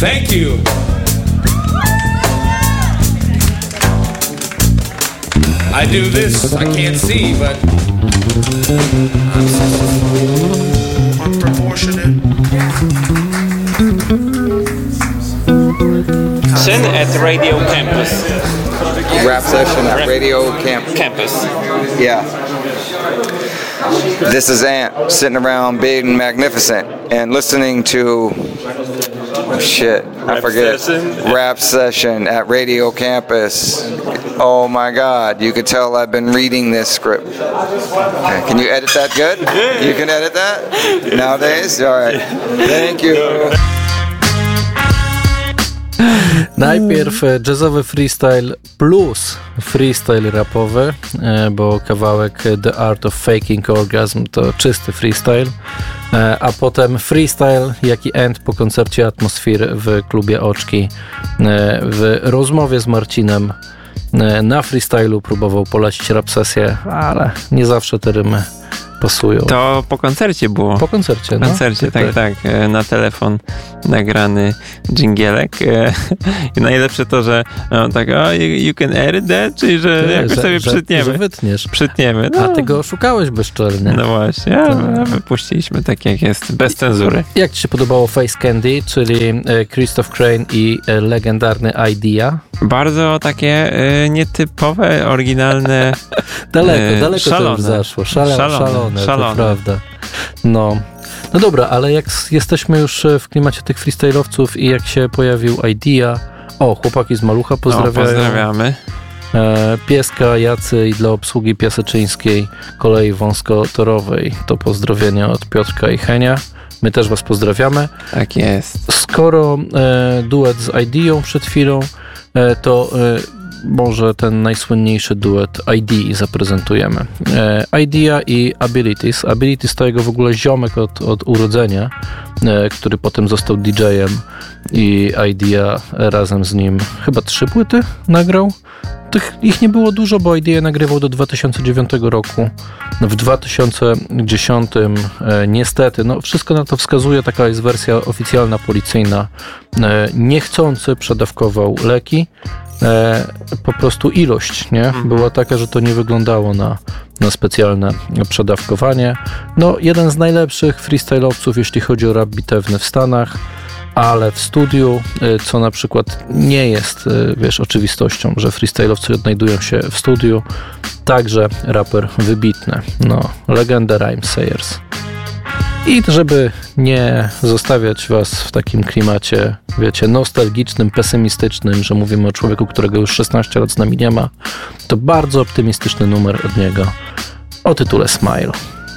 Thank you. I do this, I can't see, but I'm unproportionate. Syn at Radio Campus. Rap session at Radio Campus. Yeah. This is Ant sitting around big and magnificent and listening to Rap session at Radio Campus. Oh my God, you could tell I've been reading this script. Okay. Can you edit that good? You can edit that? Nowadays? All right. Thank you. Najpierw jazzowy freestyle plus freestyle rapowy, bo kawałek The Art of Faking Orgasm to czysty freestyle, a potem freestyle, jaki End po koncercie Atmosphere w klubie Oczki w rozmowie z Marcinem na freestylu próbował polecić rap sesję, ale nie zawsze te rymy pasują. To po koncercie było. Po koncercie, no. Po koncercie, tak. Na telefon nagrany dżingielek. I najlepsze to, że tak, you can edit that, czyli że jakoś sobie przytniemy. Że wytniesz. Przytniemy. No. A ty go oszukałeś bezczelnie. No właśnie, a wypuściliśmy tak jak jest, bez cenzury. Jak ci się podobało Face Candy, czyli Christoph Crane i legendarny Idea? Bardzo takie nietypowe, oryginalne. daleko szalone. To już zaszło. Szalone, to prawda. No dobra, ale jak jesteśmy już w klimacie tych freestyle'owców i jak się pojawił Idea, chłopaki z Malucha pozdrawiają. Pozdrawiamy. Pieska, Jacy i dla obsługi piaseczyńskiej kolei wąskotorowej. To pozdrowienia od Piotrka i Henia. My też was pozdrawiamy. Tak jest. Skoro duet z Ideą przed chwilą, to może ten najsłynniejszy duet ID zaprezentujemy. Idea i Abilities. Abilities to jego w ogóle ziomek od urodzenia, który potem został DJ-em i Idea razem z nim chyba 3 płyty nagrał. Ich nie było dużo, bo Idea nagrywał do 2009 roku. W 2010 niestety, wszystko na to wskazuje, taka jest wersja oficjalna, policyjna, niechcący przedawkował leki. Po prostu ilość, nie? Była taka, że to nie wyglądało na specjalne przedawkowanie. Jeden z najlepszych freestyle'owców, jeśli chodzi o rap bitewny w Stanach, ale w studiu, co na przykład nie jest, oczywistością, że freestyle'owcy odnajdują się w studiu, także raper wybitny. Legenda Rhyme Sayers. I żeby nie zostawiać was w takim klimacie, nostalgicznym, pesymistycznym, że mówimy o człowieku, którego już 16 lat z nami nie ma, to bardzo optymistyczny numer od niego o tytule Smile.